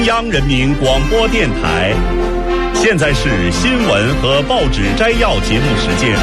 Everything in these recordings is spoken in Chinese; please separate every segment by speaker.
Speaker 1: 中央人民广播电台，现在是新闻和报纸摘要节目时间。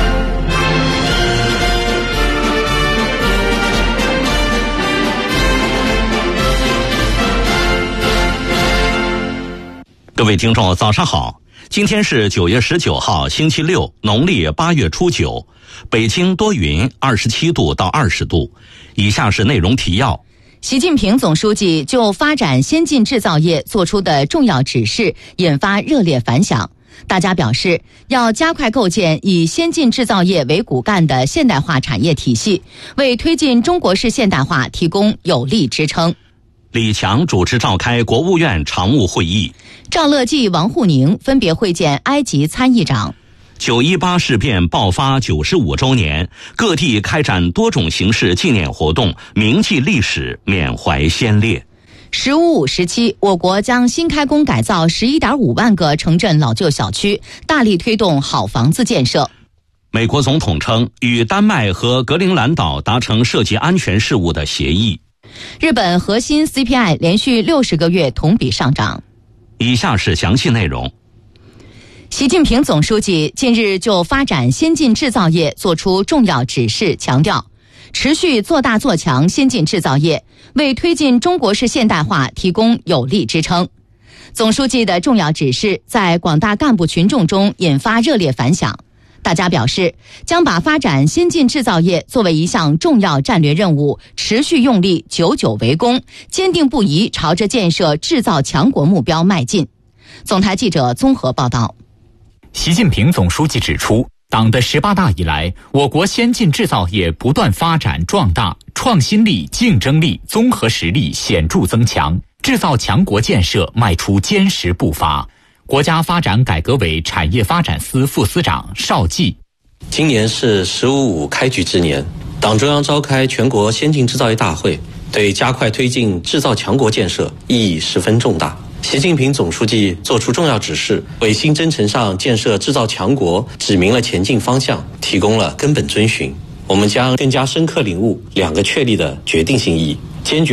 Speaker 1: 各位听众，早上好！今天是9月19号，星期六，农历8月初9，北京多云，27度到20度。以下是内容提要。
Speaker 2: 习近平总书记就发展先进制造业作出的重要指示引发热烈反响。大家表示，要加快构建以先进制造业为骨干的现代化产业体系，为推进中国式现代化提供有力支撑。
Speaker 1: 李强主持召开国务院常务会议，
Speaker 2: 赵乐际、王沪宁分别会见埃及参议长。
Speaker 1: 9·18事变爆发95周年，各地开展多种形式纪念活动，铭记历史，缅怀先烈。
Speaker 2: “15·5”时期，我国将新开工改造11.5万个城镇老旧小区，大力推动好房子建设。
Speaker 1: 美国总统称，与丹麦和格陵兰岛达成涉及安全事务的协议。
Speaker 2: 日本核心 CPI 连续60个月同比上涨。
Speaker 1: 以下是详细内容。
Speaker 2: 习近平总书记近日就发展先进制造业作出重要指示，强调持续做大做强先进制造业，为推进中国式现代化提供有力支撑。总书记的重要指示在广大干部群众中引发热烈反响。大家表示，将把发展先进制造业作为一项重要战略任务，持续用力，久久为功，坚定不移朝着建设制造强国目标迈进。总台记者综合报道。
Speaker 3: 习近平总书记指出，党的18大以来，我国先进制造业不断发展壮大，创新力、竞争力、综合实力显著增强，制造强国建设迈出坚实步伐。国家发展改革委产业发展司副司长邵季：
Speaker 4: 今年是“15·5”开局之年，党中央召开全国先进制造业大会，对加快推进制造强国建设意义十分重大。习近平总书记作出重要指示，为新征程上建设制造强国指明了前进方向，提供了根本遵循。我们将更加深刻领悟2个确立的决定性意义，坚决